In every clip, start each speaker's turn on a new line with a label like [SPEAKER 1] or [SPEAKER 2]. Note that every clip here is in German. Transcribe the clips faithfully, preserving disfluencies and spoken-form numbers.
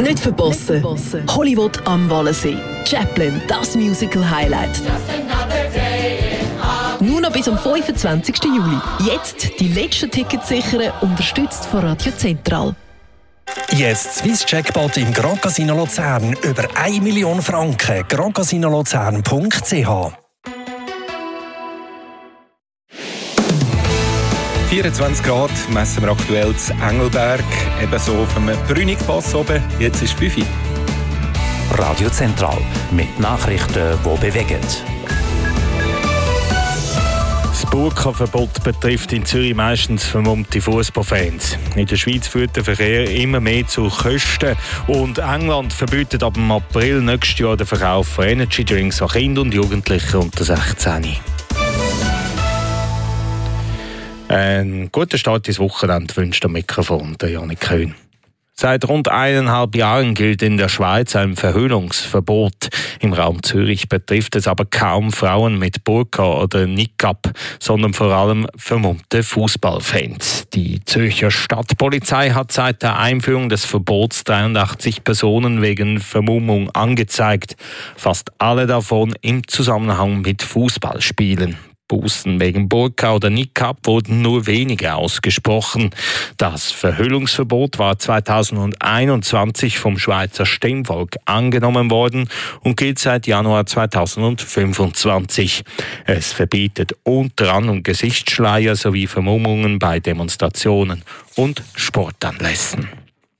[SPEAKER 1] Nicht verpassen. Hollywood am Wallensee. Chaplin, das Musical-Highlight. Nur noch bis am fünfundzwanzigsten Juli. Jetzt die letzten Tickets sichern, unterstützt von Radio Zentral.
[SPEAKER 2] Jetzt Swiss Jackpot im Grand Casino Luzern. Über eine Million Franken. grand casino luzern punkt c h.
[SPEAKER 3] vierundzwanzig Grad messen wir aktuell zu Engelberg, ebenso auf dem Brünig-Pass oben. Jetzt ist fünf Uhr.
[SPEAKER 4] Radio Zentral mit Nachrichten, die bewegen.
[SPEAKER 5] Das Burka-Verbot betrifft in Zürich meistens vermummte Fußballfans. In der Schweiz führt der Verkehr immer mehr zu Kosten und England verbietet ab dem April nächstes Jahr den Verkauf von Energy Drinks an Kinder und Jugendliche unter sechzehn. Ein guter Start ins Wochenende wünscht am Mikrofon der Janik Köhn. Seit rund eineinhalb Jahren gilt in der Schweiz ein Verhüllungsverbot. Im Raum Zürich betrifft es aber kaum Frauen mit Burka oder Niqab, sondern vor allem vermummte Fußballfans. Die Zürcher Stadtpolizei hat seit der Einführung des Verbots dreiundachtzig Personen wegen Vermummung angezeigt. Fast alle davon im Zusammenhang mit Fußballspielen. Bußen wegen Burka oder Niqab wurden nur wenige ausgesprochen. Das Verhüllungsverbot war zweitausendeinundzwanzig vom Schweizer Stimmvolk angenommen worden und gilt seit Januar zweitausendfünfundzwanzig. Es verbietet unter anderem Gesichtsschleier sowie Vermummungen bei Demonstrationen und Sportanlässen.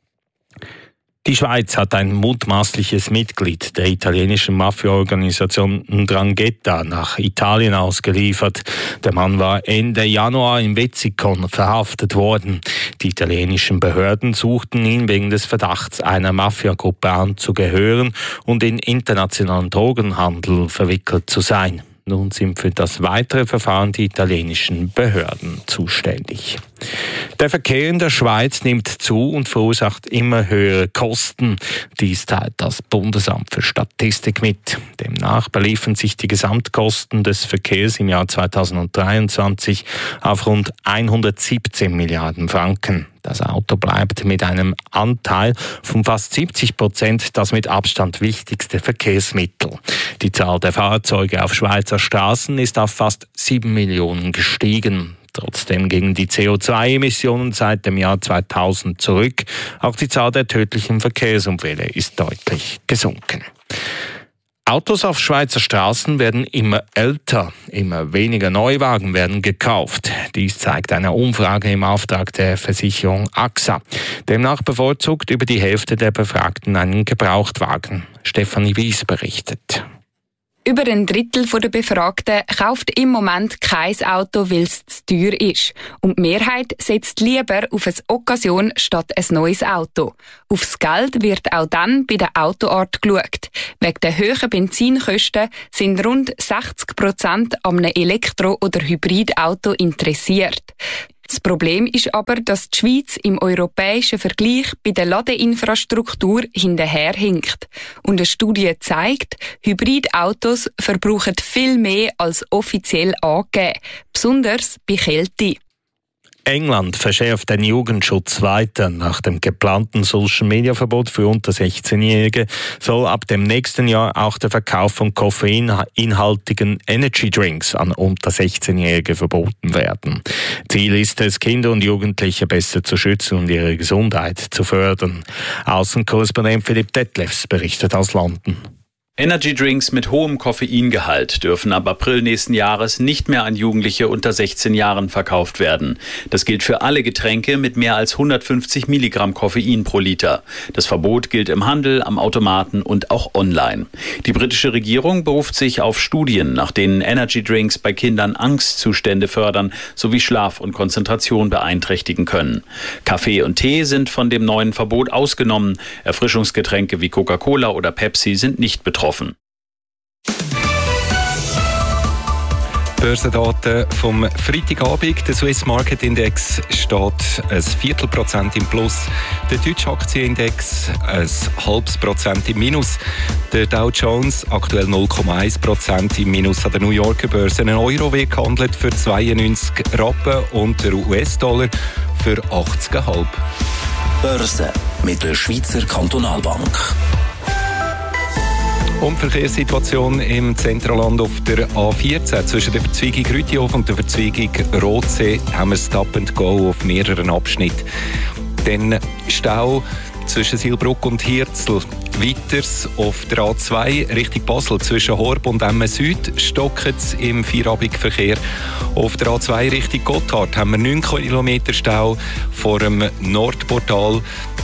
[SPEAKER 5] Die Schweiz hat ein mutmaßliches Mitglied der italienischen Mafia-Organisation Ndrangheta nach Italien ausgeliefert. Der Mann war Ende Januar in Wetzikon verhaftet worden. Die italienischen Behörden suchten ihn wegen des Verdachts, einer Mafia-Gruppe anzugehören und in internationalen Drogenhandel verwickelt zu sein. Nun sind für das weitere Verfahren die italienischen Behörden zuständig. Der Verkehr in der Schweiz nimmt zu und verursacht immer höhere Kosten. Dies teilt das Bundesamt für Statistik mit. Demnach beliefen sich die Gesamtkosten des Verkehrs im Jahr zweitausenddreiundzwanzig auf rund hundertsiebzehn Milliarden Franken. Das Auto bleibt mit einem Anteil von fast siebzig Prozent das mit Abstand wichtigste Verkehrsmittel. Die Zahl der Fahrzeuge auf Schweizer Straßen ist auf fast sieben Millionen gestiegen. Trotzdem gingen die C O zwei Emissionen seit dem Jahr zweitausend zurück. Auch die Zahl der tödlichen Verkehrsunfälle ist deutlich gesunken. Autos auf Schweizer Straßen werden immer älter, immer weniger Neuwagen werden gekauft. Dies zeigt eine Umfrage im Auftrag der Versicherung A X A. Demnach bevorzugt über die Hälfte der Befragten einen Gebrauchtwagen. Stefanie Wies berichtet.
[SPEAKER 6] Über ein Drittel der Befragten kauft im Moment kein Auto, weil es zu teuer ist. Und die Mehrheit setzt lieber auf eine Occasion statt ein neues Auto. Aufs Geld wird auch dann bei der Autoart geschaut. Wegen der hohen Benzinkosten sind rund sechzig Prozent an einem Elektro- oder Hybridauto interessiert. Das Problem ist aber, dass die Schweiz im europäischen Vergleich bei der Ladeinfrastruktur hinterherhinkt. Und eine Studie zeigt, Hybridautos verbrauchen viel mehr als offiziell angegeben, besonders bei Kälte.
[SPEAKER 5] England verschärft den Jugendschutz weiter. Nach dem geplanten Social-Media-Verbot für unter sechzehnjährige soll ab dem nächsten Jahr auch der Verkauf von koffeinhaltigen Energy-Drinks an unter sechzehnjährige verboten werden. Ziel ist es, Kinder und Jugendliche besser zu schützen und ihre Gesundheit zu fördern. Außenkorrespondent Philipp Detlefs berichtet aus London.
[SPEAKER 7] Energy-Drinks mit hohem Koffeingehalt dürfen ab April nächsten Jahres nicht mehr an Jugendliche unter sechzehn Jahren verkauft werden. Das gilt für alle Getränke mit mehr als hundertfünfzig Milligramm Koffein pro Liter. Das Verbot gilt im Handel, am Automaten und auch online. Die britische Regierung beruft sich auf Studien, nach denen Energy-Drinks bei Kindern Angstzustände fördern sowie Schlaf und Konzentration beeinträchtigen können. Kaffee und Tee sind von dem neuen Verbot ausgenommen. Erfrischungsgetränke wie Coca-Cola oder Pepsi sind nicht betroffen.
[SPEAKER 3] Börsendaten vom Freitagabend. Der Swiss Market Index steht ein Viertelprozent im Plus. Der deutsche Aktienindex ein halbes Prozent im Minus. Der Dow Jones aktuell null Komma eins Prozent im Minus an der New Yorker Börse. Ein Euro wird gehandelt für zweiundneunzig Rappen und der U S-Dollar für achtzig Komma fünf.
[SPEAKER 4] Börse. mit der Schweizer Kantonalbank.
[SPEAKER 3] Und die Verkehrssituation im Zentralland auf der A vierzehn zwischen der Verzweigung Rütihof und der Verzweigung Rotsee haben wir Stop and Go auf mehreren Abschnitten. Dann Stau zwischen Silbruck und Hirzl. Weiters auf der A zwei Richtung Basel zwischen Horb und Emmen Süd stockt es im Feierabendverkehr. Auf der A zwei Richtung Gotthard haben wir neun Kilometer Stau vor dem Nordportal.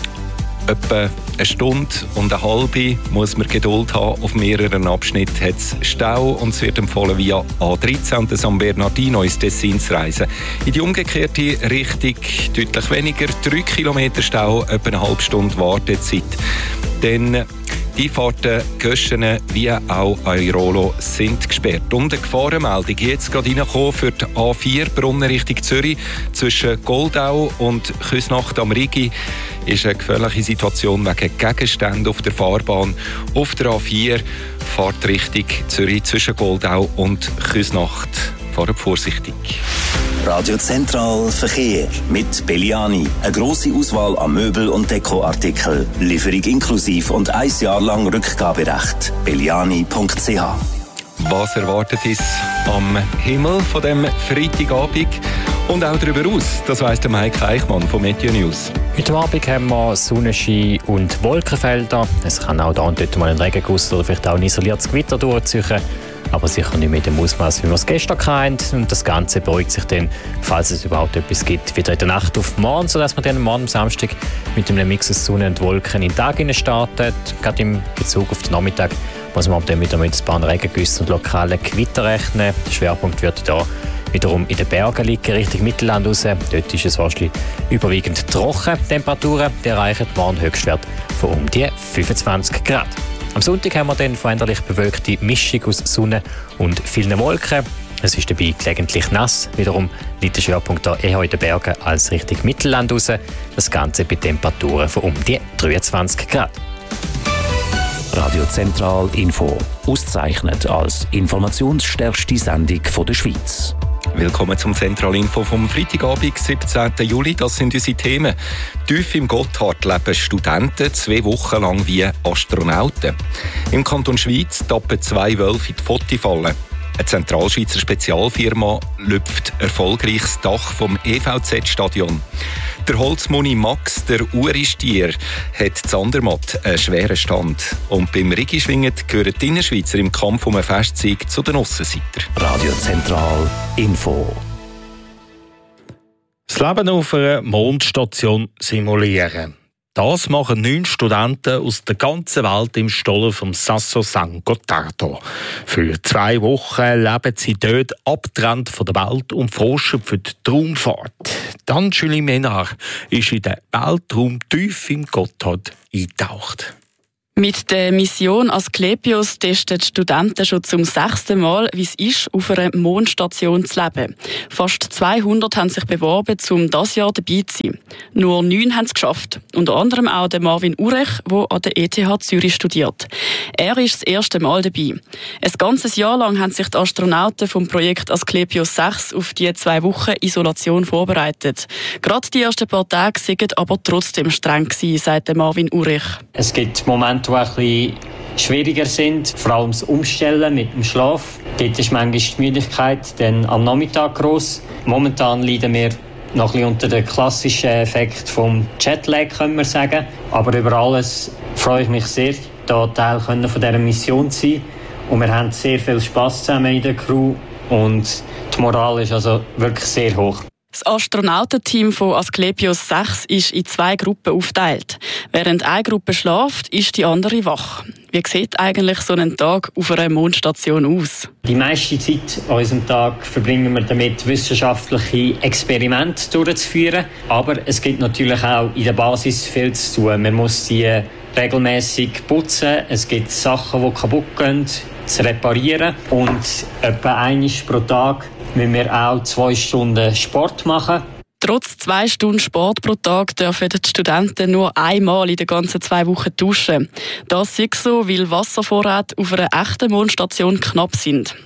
[SPEAKER 3] Etwa eine Stunde und eine halbe muss man Geduld haben. Auf mehreren Abschnitten hat es Stau und es wird empfohlen, via A dreizehn und San Bernardino ins Tessin zu reisen. In die umgekehrte Richtung deutlich weniger, drei Kilometer Stau, etwa eine halbe Stunde Wartezeit. Dann die Fahrten Göschenen wie auch Airolo sind gesperrt. Und eine Gefahrenmeldung jetzt gerade reingekommen für die A vier Brunnen Richtung Zürich zwischen Goldau und Küsnacht am Rigi ist eine gefährliche Situation wegen Gegenständen auf der Fahrbahn. Auf der A vier fahrt Richtung Zürich zwischen Goldau und Küsnacht. Fahrt vorsichtig.
[SPEAKER 4] Radio Zentral Verkehr mit Belliani. Eine grosse Auswahl an Möbel- und Dekoartikeln. Lieferung inklusiv und ein Jahr lang Rückgaberecht. belliani punkt c h.
[SPEAKER 3] Was erwartet uns am Himmel von dem Freitagabend und auch darüber aus? Das weiss der Mike Eichmann von Meteo News.
[SPEAKER 8] Heute Abend haben wir Sonnenschein und Wolkenfelder. Es kann auch da und dort mal ein Regenguss oder vielleicht auch ein isoliertes Gewitter durchziehen. Aber sicher nicht mit dem Ausmaß, wie wir es gestern hatten. Und das Ganze beruhigt sich dann, falls es überhaupt etwas gibt, wieder in der Nacht auf morgen, sodass wir dann morgen am Samstag mit einem Mix aus Sonne und Wolken in den Tag starten. Gerade im Bezug auf den Nachmittag muss man dann wieder mit ein paar Regengüssen und lokalen Gewitter rechnen. Der Schwerpunkt wird hier wiederum in den Bergen liegen, Richtung Mittelland raus. Dort ist es wahrscheinlich überwiegend trocken. Temperaturen die erreichen morgen Höchstwert von um die fünfundzwanzig Grad. Am Sonntag haben wir dann veränderlich bewölkte Mischung aus Sonne und vielen Wolken. Es ist dabei gelegentlich nass. Wiederum liegt der Schwerpunkt hier eher in den Bergen als Richtung Mittelland raus. Das Ganze bei Temperaturen von um die dreiundzwanzig Grad.
[SPEAKER 4] Radio Zentral Info. Ausgezeichnet als informationsstärkste Sendung der Schweiz.
[SPEAKER 3] Willkommen zum Zentralinfo vom Freitagabend, siebzehnten Juli. Das sind unsere Themen. Tief im Gotthard leben Studenten zwei Wochen lang wie Astronauten. Im Kanton Schweiz tappen zwei Wölfe in die Pfotifalle. Eine Zentralschweizer Spezialfirma lüpft erfolgreich das Dach vom E V Z-Stadion. Der Holzmuni Max, der Uristier, hat Zandermatt einen schweren Stand. Und beim Rigischwingen gehören die Innerschweizer im Kampf um einen Festsieg zu den Aussenseitern.
[SPEAKER 4] Radio Zentral Info.
[SPEAKER 5] Das Leben auf einer Mondstation simulieren. Das machen neun Studenten aus der ganzen Welt im Stollen vom Sasso San Gottardo. Für zwei Wochen leben sie dort abgetrennt von der Welt und forschen für die Raumfahrt. Dann Julie Ménard ist in den Weltraum tief im Gotthard eingetaucht.
[SPEAKER 9] Mit der Mission Asklepios testen die Studenten schon zum sechsten Mal, wie es ist, auf einer Mondstation zu leben. Fast zweihundert haben sich beworben, um dieses Jahr dabei zu sein. Nur neun haben es geschafft. Unter anderem auch der Marvin Urech, der an der E T H Zürich studiert. Er ist das erste Mal dabei. Ein ganzes Jahr lang haben sich die Astronauten vom Projekt Asklepios sechs auf die zwei Wochen Isolation vorbereitet. Gerade die ersten paar Tage waren aber trotzdem streng gewesen, sagt Marvin Urech.
[SPEAKER 10] Es gibt Momente, die ein bisschen schwieriger sind, vor allem das Umstellen mit dem Schlaf. Dort ist manchmal die Müdigkeit dann am Nachmittag gross. Momentan leiden wir noch ein bisschen unter dem klassischen Effekt vom Jetlag, können wir sagen. Aber über alles freue ich mich sehr, hier Teil von dieser Mission zu sein. Und wir haben sehr viel Spass zusammen in der Crew und die Moral ist also wirklich sehr hoch.
[SPEAKER 9] Das Astronautenteam von Asklepios sechs ist in zwei Gruppen aufgeteilt. Während eine Gruppe schläft, ist die andere wach. Wie sieht eigentlich so ein Tag auf einer Mondstation aus?
[SPEAKER 10] Die meiste Zeit an unserem Tag verbringen wir damit, wissenschaftliche Experimente durchzuführen. Aber es gibt natürlich auch in der Basis viel zu tun. Man muss die regelmäßig putzen. Es gibt Sachen, die kaputt gehen, zu reparieren. Und etwa einmal pro Tag müssen wir auch zwei Stunden Sport machen.
[SPEAKER 9] Trotz zwei Stunden Sport pro Tag dürfen die Studenten nur einmal in den ganzen zwei Wochen duschen. Das ist so, weil Wasservorräte auf einer echten Mondstation knapp sind.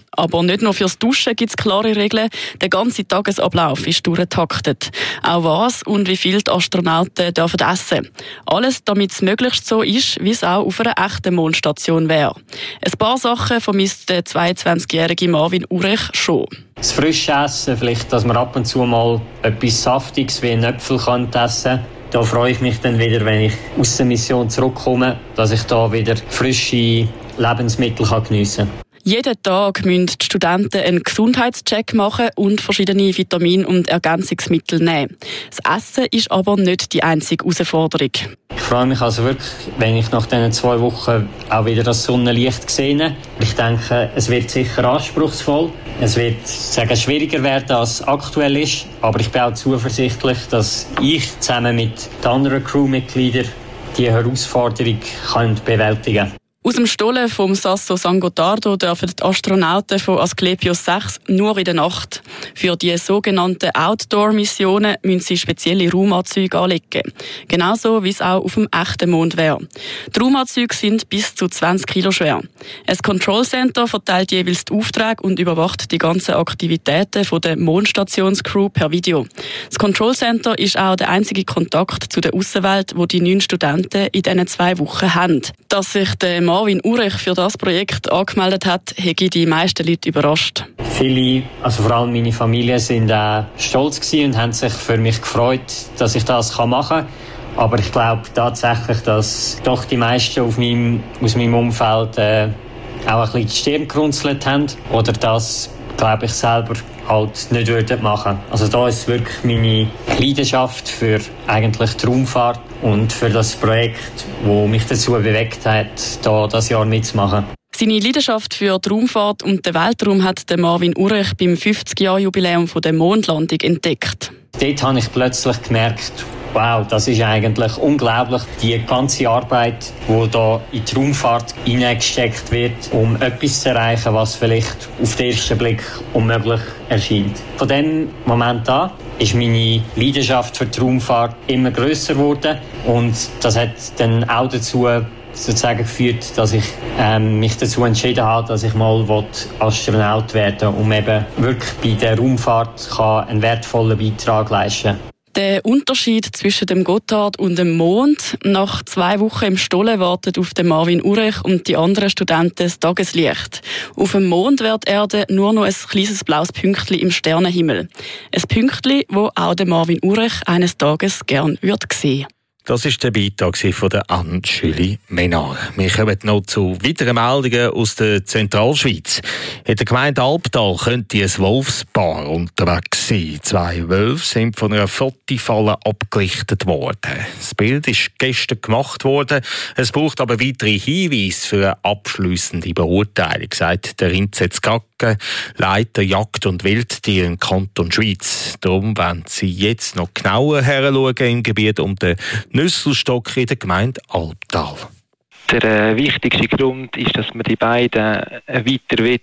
[SPEAKER 9] Aber nicht nur fürs Duschen gibt es klare Regeln, der ganze Tagesablauf ist durchgetaktet. Auch was und wie viel die Astronauten dürfen essen. Alles, damit es möglichst so ist, wie es auch auf einer echten Mondstation wäre. Ein paar Sachen vermisst der zweiundzwanzigjährige Marvin Urech schon.
[SPEAKER 10] Das frische Essen, vielleicht, dass man ab und zu mal etwas Saftiges wie einen Äpfel essen kann. Da freue ich mich dann wieder, wenn ich aus der Mission zurückkomme, dass ich da wieder frische Lebensmittel geniessen kann.
[SPEAKER 9] Jeden Tag müssen die Studenten einen Gesundheitscheck machen und verschiedene Vitamine und Ergänzungsmittel nehmen. Das Essen ist aber nicht die einzige Herausforderung.
[SPEAKER 10] Ich freue mich also wirklich, wenn ich nach diesen zwei Wochen auch wieder das Sonnenlicht sehe. Ich denke, es wird sicher anspruchsvoll. Es wird sagen, schwieriger werden, als es aktuell ist. Aber ich bin auch zuversichtlich, dass ich zusammen mit den anderen Crewmitgliedern diese Herausforderung kann bewältigen kann.
[SPEAKER 9] Aus dem Stollen vom Sasso San Gottardo dürfen die Astronauten von Asklepios sechs nur in der Nacht. Für die sogenannten Outdoor-Missionen müssen sie spezielle Raumanzüge anlegen. Genauso wie es auch auf dem echten Mond wäre. Die Raumanzüge sind bis zu zwanzig Kilo schwer. Ein Control Center verteilt jeweils die Aufträge und überwacht die ganzen Aktivitäten der Mondstationscrew per Video. Das Control Center ist auch der einzige Kontakt zu der Außenwelt, wo die neun Studenten in diesen zwei Wochen haben. Dass sich der Marvin Urech für das Projekt angemeldet hat, hätte die meisten Leute überrascht.
[SPEAKER 10] Viele, also vor allem meine Familie, sind auch stolz gewesen und haben sich für mich gefreut, dass ich das machen kann. Aber ich glaube tatsächlich, dass doch die meisten auf meinem, aus meinem Umfeld äh, auch ein bisschen die Stirn gerunzelt haben. Oder das, glaube ich, selber halt nicht würden machen. Also da ist wirklich meine Leidenschaft für eigentlich die Raumfahrt und für das Projekt, das mich dazu bewegt hat, da das Jahr mitzumachen.
[SPEAKER 9] Seine Leidenschaft für die Raumfahrt und den Weltraum hat der Marvin Urech beim fünfzig-Jahr-Jubiläum der Mondlandung entdeckt.
[SPEAKER 10] Dort habe ich plötzlich gemerkt, wow, das ist eigentlich unglaublich, die ganze Arbeit, die da in die Raumfahrt hineingesteckt wird, um etwas zu erreichen, was vielleicht auf den ersten Blick unmöglich erscheint. Von dem Moment an ist meine Leidenschaft für die Raumfahrt immer grösser geworden und das hat dann auch dazu sozusagen geführt, dass ich ähm, mich dazu entschieden habe, dass ich mal Astronaut werden will, um eben wirklich bei der Raumfahrt kann einen wertvollen Beitrag leisten kann.
[SPEAKER 9] Der Unterschied zwischen dem Gotthard und dem Mond. Nach zwei Wochen im Stollen wartet auf den Marvin Urech und die anderen Studenten das Tageslicht. Auf dem Mond wird die Erde nur noch ein kleines blaues Pünktchen im Sternenhimmel. Ein Pünktchen, das auch der Marvin Urech eines Tages gern sehen würde.
[SPEAKER 5] Das war der Beitrag von der Anne-Julie Ménard. Wir kommen noch zu weiteren Meldungen aus der Zentralschweiz. In der Gemeinde Albtal könnte ein Wolfspaar unterwegs sein. Zwei Wölfe sind von einer Fotofalle abgelichtet worden. Das Bild ist gestern gemacht worden. Es braucht aber weitere Hinweise für eine abschliessende Beurteilung, sagt der Rinzetz Gacke, Leiter Jagd- und Wildtier im Kanton Schweiz. Darum wollen sie jetzt noch genauer heranschauen im Gebiet um den Nüsselstock in der Gemeinde Albtal.
[SPEAKER 11] Der äh, wichtigste Grund ist, dass man die beiden äh, weiter will,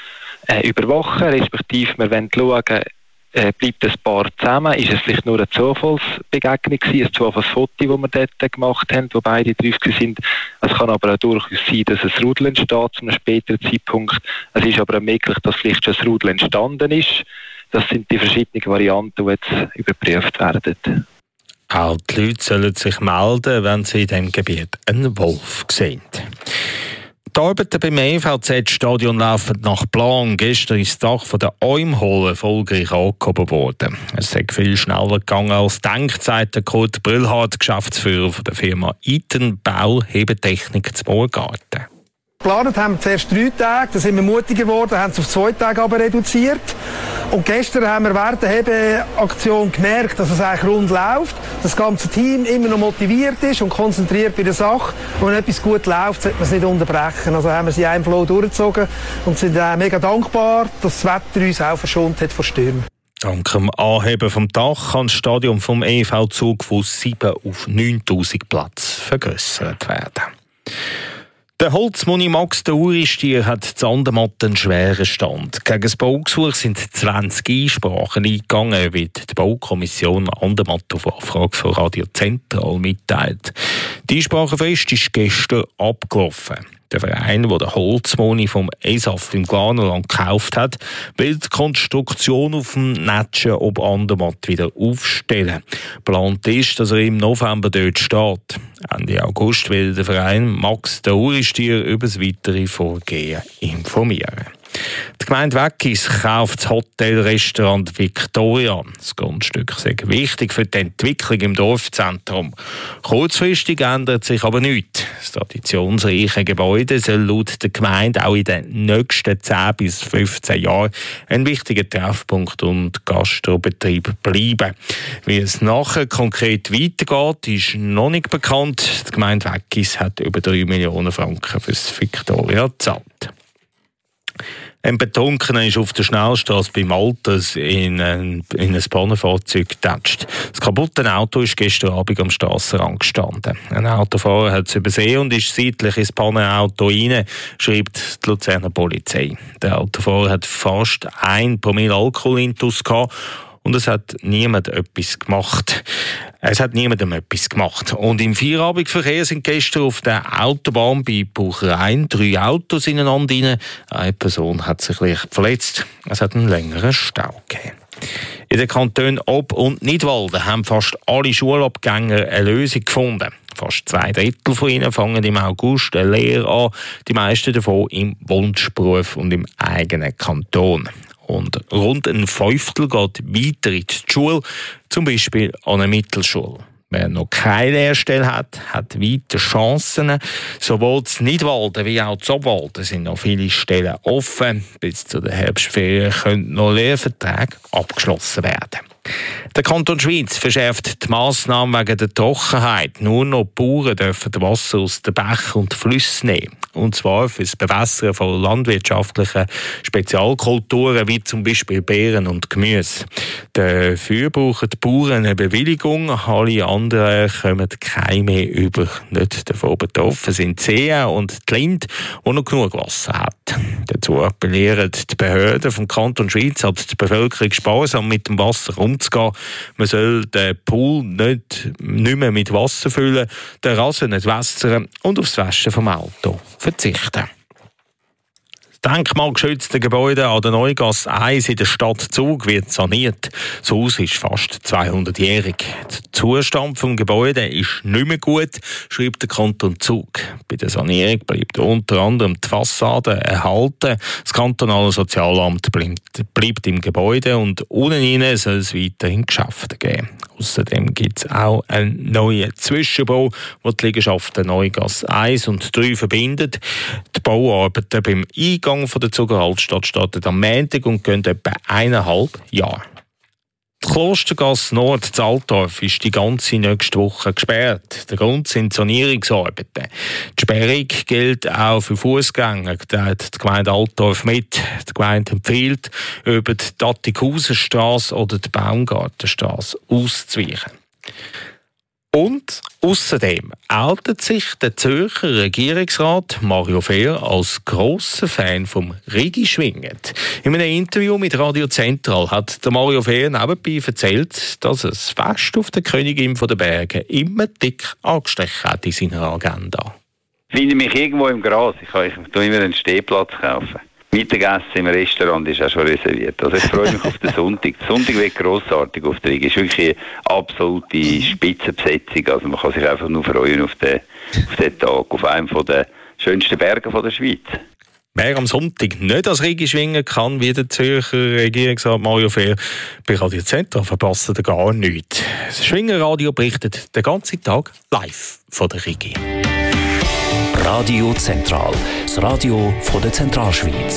[SPEAKER 11] äh, überwachen, respektive wir wollen schauen, äh, bleibt das Paar zusammen, ist es vielleicht nur eine Zufallsbegegnung gewesen, ein Zufallsfoto, das wir dort gemacht haben, wo beide drauf sind. Es kann aber auch durchaus sein, dass ein Rudel entsteht zu einem späteren Zeitpunkt. Es ist aber auch möglich, dass vielleicht schon ein Rudel entstanden ist. Das sind die verschiedenen Varianten, die jetzt überprüft werden.
[SPEAKER 5] Auch die Leute sollen sich melden, wenn sie in diesem Gebiet einen Wolf sehen. Die Arbeiten beim E V Z-Stadion laufen nach Plan. Gestern ist das Dach von der Eumholle erfolgreich angehoben worden. Es ist viel schneller gegangen als gedacht, sagt der Kurt Brüllhardt, Geschäftsführer von der Firma Iten Bau Hebetechnik zum Moorgarten.
[SPEAKER 12] Geplant haben wir zuerst drei Tage, dann sind wir mutiger geworden, haben es auf zwei Tage aber reduziert. Und gestern haben wir während der Hebeaktion gemerkt, dass es eigentlich rund läuft, dass das ganze Team immer noch motiviert ist und konzentriert bei der Sache. Und wenn etwas gut läuft, sollte man es nicht unterbrechen. Also haben wir sie in einem Flow durchgezogen und sind äh, mega dankbar, dass das Wetter uns auch verschont hat vor Stürmen.
[SPEAKER 5] Dank dem Anheben vom Dach kann das Stadion vom E V-Zug von sieben auf neuntausend Platz vergrössert werden. Der Holzmuni Max der Uristier hat in Andermatt einen schweren Stand. Gegen das Baugesuch sind zwanzig Einsprachen eingegangen, wie die Baukommission Andermatt auf Anfrage von Radio Zentral mitteilt. Die Einsprachenfrist ist gestern abgelaufen. Der Verein, der den Holzmoni vom E S A F im Glarnerland gekauft hat, will die Konstruktion auf dem Netschen ob Andermatt wieder aufstellen. Geplant ist, dass er im November dort steht. Ende August will der Verein Max der Uristier über das weitere Vorgehen informieren. Die Gemeinde Weggis kauft das Hotelrestaurant Victoria. Das Grundstück ist wichtig für die Entwicklung im Dorfzentrum. Kurzfristig ändert sich aber nichts. Das traditionsreiche Gebäude soll laut der Gemeinde auch in den nächsten zehn bis fünfzehn Jahren ein wichtiger Treffpunkt und Gastrobetrieb bleiben. Wie es nachher konkret weitergeht, ist noch nicht bekannt. Die Gemeinde Weggis hat über drei Millionen Franken für das Victoria gezahlt. Ein Betrunkener ist auf der Schnellstrasse beim Alters in ein, in ein Bahnenfahrzeug getatscht. Das kaputte Auto ist gestern Abend am Strassenrand gestanden. Ein Autofahrer hat es übersehen und ist seitlich ins Bahnenauto rein, schreibt die Luzerner Polizei. Der Autofahrer hat fast ein Promille Alkoholintus gehabt. Und es hat niemand etwas gemacht. Es hat niemandem etwas gemacht. Und im Feierabendverkehr sind gestern auf der Autobahn bei Bucherein drei Autos ineinander rein. Eine Person hat sich leicht verletzt. Es hat einen längeren Stau gegeben. In den Kantonen Ob- und Nidwalden haben fast alle Schulabgänger eine Lösung gefunden. Fast zwei Drittel von ihnen fangen im August eine Lehre an, die meisten davon im Wunschberuf und im eigenen Kanton. Und rund ein Fünftel geht weiter in die Schule, zum Beispiel an einer Mittelschule. Wer noch keine Lehrstelle hat, hat weiter Chancen. Sowohl in Nidwalden wie auch in Obwalden sind noch viele Stellen offen. Bis zu den Herbstferien können noch Lehrverträge abgeschlossen werden. Der Kanton Schwyz verschärft die Massnahmen wegen der Trockenheit. Nur noch die Bauern dürfen Wasser aus den Bächen und Flüssen nehmen. Und zwar für das Bewässern von landwirtschaftlichen Spezialkulturen, wie zum Beispiel Beeren und Gemüse. Dafür brauchen die Bauern eine Bewilligung. Alle anderen kommen keine mehr über. Nicht davon betroffen sind die Seen und die Linde, die noch genug Wasser hat. Dazu appellieren die Behörden vom Kanton Schwyz an die Bevölkerung sparsam mit dem Wasser umzugehen. Man soll den Pool nicht, nicht mehr mit Wasser füllen, den Rasen nicht wässern und aufs Waschen vom Auto verzichten. Das denkmalgeschützte Gebäude an der Neugasse eins in der Stadt Zug wird saniert. Das Haus ist fast zweihundertjährig. Der Zustand des Gebäudes ist nicht mehr gut, schreibt der Kanton Zug. Bei der Sanierung bleibt unter anderem die Fassade erhalten. Das kantonale Sozialamt bleibt, bleibt im Gebäude und unten rein soll es weiterhin Geschäfte geben. Außerdem gibt es auch einen neuen Zwischenbau, der die Liegenschaften Neugasse eins und drei verbindet. Die Bauarbeiten beim Eingang von der Zuger Altstadt starten am Montag und gehen etwa eineinhalb Jahre. Die Klostergasse Nord in Altdorf ist die ganze nächste Woche gesperrt. Der Grund sind Sanierungsarbeiten. Die Sperrung gilt auch für Fußgänger, teilt die Gemeinde Altdorf mit. Die Gemeinde empfiehlt, über die Tattighausenstrasse oder die Baumgartenstrasse auszuweichen. Und außerdem outet sich der Zürcher Regierungsrat Mario Fehr als grosser Fan vom Rigi Schwingend. In einem Interview mit Radio Zentral hat der Mario Fehr nebenbei erzählt, dass er das Fest auf der Königin der Berge immer dick angestrichen hat in seiner Agenda.
[SPEAKER 13] Ich finde mich irgendwo im Gras. Ich kann ich immer einen Stehplatz kaufen. Mittagessen im Restaurant ist auch schon reserviert. Also ich freue mich auf den Sonntag. Der Sonntag wird grossartig auf der Rigi. Es ist wirklich eine absolute Spitzenbesetzung. Also man kann sich einfach nur freuen auf den, auf den Tag, auf einem der schönsten Berge der Schweiz.
[SPEAKER 5] Wer am Sonntag nicht als Rigi schwingen kann, wie der Zürcher Regierungsrat Mario Fehr, bei Radio Zentral verpasst er gar nichts. Das Schwingerradio berichtet den ganzen Tag live von der Rigi.
[SPEAKER 4] Radio Zentral, das Radio von der Zentralschweiz.